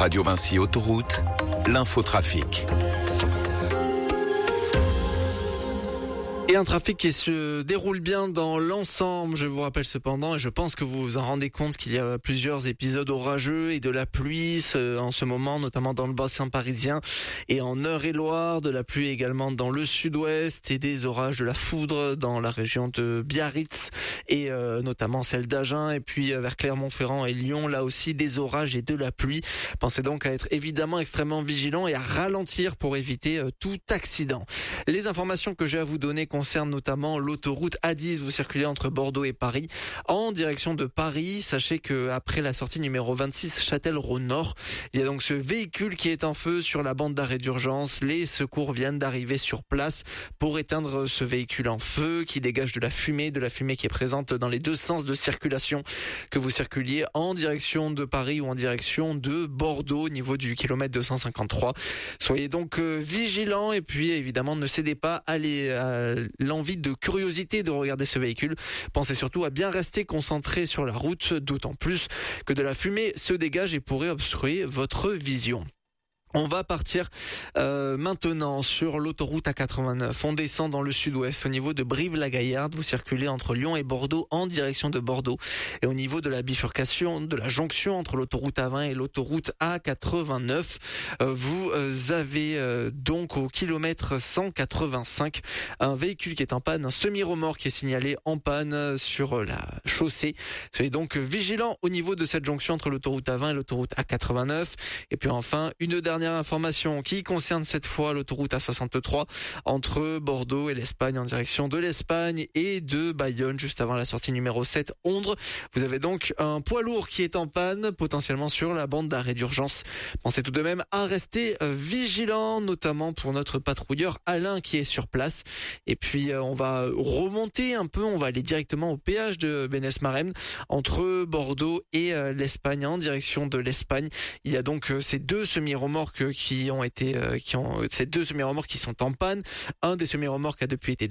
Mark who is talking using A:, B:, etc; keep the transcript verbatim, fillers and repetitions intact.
A: Radio Vinci Autoroute, l'infotrafic.
B: Et un trafic qui se déroule bien dans l'ensemble. Je vous rappelle cependant, et je pense que vous vous en rendez compte, qu'il y a plusieurs épisodes orageux et de la pluie en ce moment, notamment dans le bassin parisien et en Eure-et-Loire, de la pluie également dans le sud-ouest et des orages de la foudre dans la région de Biarritz et euh, notamment celle d'Agen, et puis vers Clermont-Ferrand et Lyon, là aussi des orages et de la pluie. Pensez donc à être évidemment extrêmement vigilant et à ralentir pour éviter euh, tout accident. Les informations que j'ai à vous donner concerne notamment l'autoroute A dix. Vous circulez entre Bordeaux et Paris en direction de Paris. Sachez que après la sortie numéro vingt-six Châtellerault-Nord, il y a donc ce véhicule qui est en feu sur la bande d'arrêt d'urgence. Les secours viennent d'arriver sur place pour éteindre ce véhicule en feu qui dégage de la fumée, de la fumée qui est présente dans les deux sens de circulation, que vous circuliez en direction de Paris ou en direction de Bordeaux au niveau du kilomètre deux cent cinquante-trois. Soyez donc vigilants et puis évidemment ne cédez pas à, les, à l'envie de curiosité de regarder ce véhicule. Pensez surtout à bien rester concentré sur la route, d'autant plus que de la fumée se dégage et pourrait obstruer votre vision. On va partir euh, maintenant sur l'autoroute A quatre-vingt-neuf. On descend dans le sud-ouest au niveau de Brive-la-Gaillarde. Vous circulez entre Lyon et Bordeaux en direction de Bordeaux. Et au niveau de la bifurcation, de la jonction entre l'autoroute A vingt et l'autoroute A quatre-vingt-neuf, euh, vous avez euh, donc au kilomètre cent quatre-vingt-cinq un véhicule qui est en panne, un semi-remorque qui est signalé en panne sur la chaussée. Soyez donc vigilants au niveau de cette jonction entre l'autoroute A vingt et l'autoroute A quatre-vingt-neuf. Et puis enfin, une dernière information qui concerne cette fois l'autoroute A soixante-trois entre Bordeaux et l'Espagne en direction de l'Espagne et de Bayonne juste avant la sortie numéro sept Ondres. Vous avez donc un poids lourd qui est en panne potentiellement sur la bande d'arrêt d'urgence. Pensez tout de même à rester vigilant, notamment pour notre patrouilleur Alain qui est sur place. Et puis on va remonter un peu, on va aller directement au péage de Bénesse-Maremne entre Bordeaux et l'Espagne en direction de l'Espagne. Il y a donc ces deux semi-remorques qui ont été, qui ont, ces deux semi-remorques qui sont en panne. Un des semi-remorques a depuis été